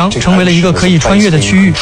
洋成为了一个可以穿越的区域。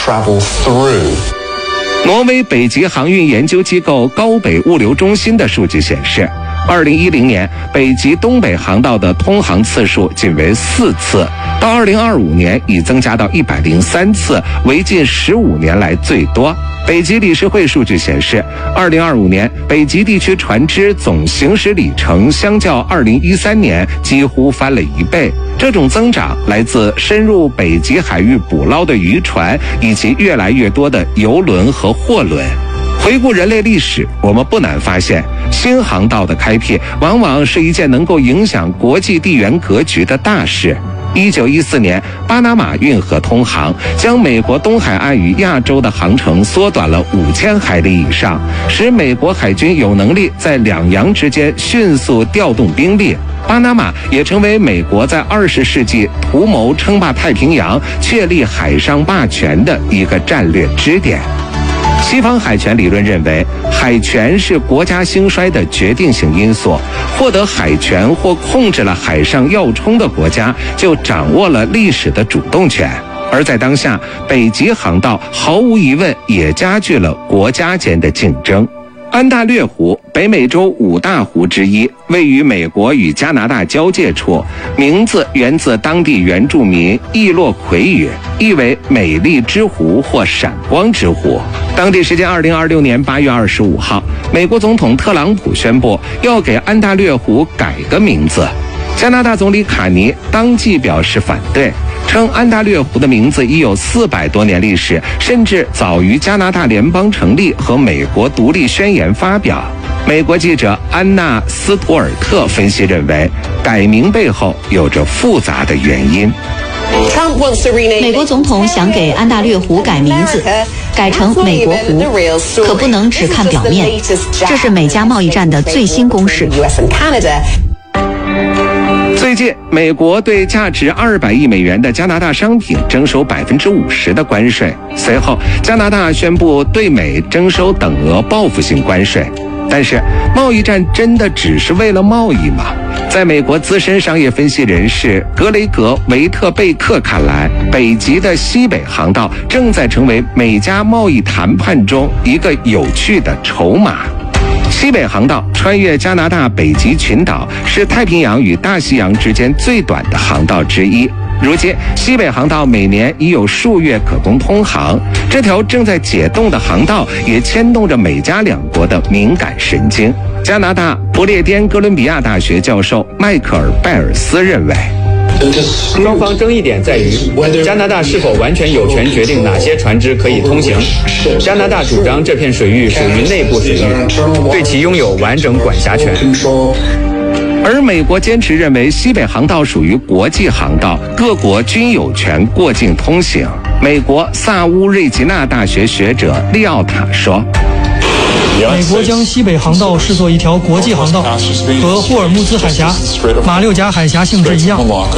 挪威北极航运研究机构高北物流中心的数据显示，2010年北极东北航道的通航次数仅为4次，到2025年已增加到103次，为近15年来最多。北极理事会数据显示，2025年北极地区船只总行驶里程相较2013年几乎翻了1倍。这种增长来自深入北极海域捕捞的渔船，以及越来越多的邮轮和货轮。回顾人类历史，我们不难发现，新航道的开辟往往是一件能够影响国际地缘格局的大事。1914年，巴拿马运河通航，将美国东海岸与亚洲的航程缩短了5000海里以上，使美国海军有能力在两洋之间迅速调动兵力。巴拿马也成为美国在20世纪图谋称霸太平洋、确立海上霸权的一个战略支点。西方海权理论认为，海权是国家兴衰的决定性因素，获得海权或控制了海上要冲的国家，就掌握了历史的主动权。而在当下，北极航道毫无疑问也加剧了国家间的竞争。安大略湖，北美洲5大湖之一，位于美国与加拿大交界处，名字源自当地原住民易洛魁语，意为美丽之湖或闪光之湖。当地时间2026年8月25号，美国总统特朗普宣布要给安大略湖改个名字。加拿大总理卡尼当即表示反对，称安大略湖的名字已有400多年历史，甚至早于加拿大联邦成立和美国独立宣言发表。美国记者安娜斯图尔特分析认为，改名背后有着复杂的原因。 美国总统想给安大略湖改名字，改成美国湖，可不能只看表面，这是美加贸易战的最新攻势。 最近，美国对价值200亿美元的加拿大商品征收50%的关税。随后，加拿大宣布对美征收等额报复性关税。但是，贸易战真的只是为了贸易吗？在美国资深商业分析人士格雷格·维特贝克看来，北极的西北航道正在成为美加贸易谈判中一个有趣的筹码。西北航道穿越加拿大北极群岛，是太平洋与大西洋之间最短的航道之一。如今，西北航道每年已有数月可供通航。这条正在解冻的航道也牵动着美加两国的敏感神经。加拿大不列颠哥伦比亚大学教授迈克尔·拜尔斯认为， 双方争议点在于加拿大是否完全有权决定哪些船只可以通行。加拿大主张这片水域属于内部水域，对其拥有完整管辖权。 而美国坚持认为西北航道属于国际航道，各国均有权过境通行。美国萨乌瑞吉纳大学学者利奥塔说， 美国将西北航道视作一条国际航道，和霍尔木兹海峡、马六甲海峡性质一样。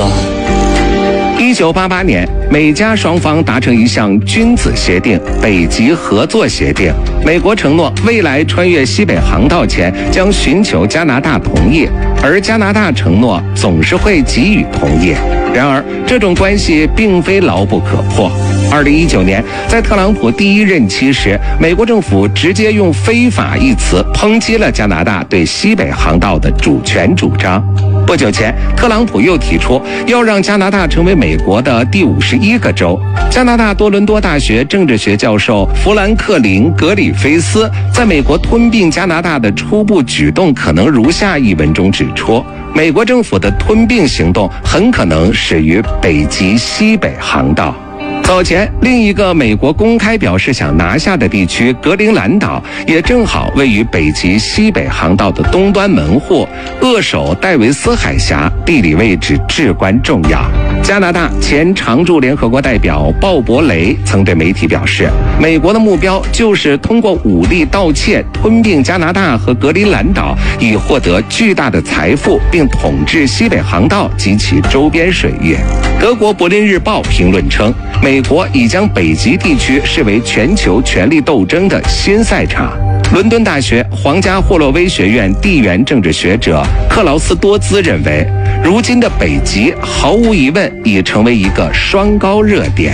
1988年，美加双方达成一项君子协定——北极合作协定。美国承诺未来穿越西北航道前将寻求加拿大同意，而加拿大承诺总是会给予同意。然而，这种关系并非牢不可破。2019年，在特朗普第1任期时，美国政府直接用非法一词抨击了加拿大对西北航道的主权主张。不久前，特朗普又提出要让加拿大成为美国的第51个州。加拿大多伦多大学政治学教授弗兰克林·格里菲斯在美国吞并加拿大的初步举动可能如下一文中指出，美国政府的吞并行动很可能始于北极西北航道。早前，另一个美国公开表示想拿下的地区格陵兰岛，也正好位于北极西北航道的东端门户，扼守戴维斯海峡，地理位置至关重要。加拿大前常驻联合国代表鲍勃雷曾对媒体表示，美国的目标就是通过武力盗窃吞并加拿大和格陵兰岛，以获得巨大的财富，并统治西北航道及其周边水域。德国柏林日报评论称，美国已将北极地区视为全球权力斗争的新赛场。伦敦大学皇家霍洛威学院地缘政治学者克劳斯多兹认为，如今的北极毫无疑问已成为一个双高热点。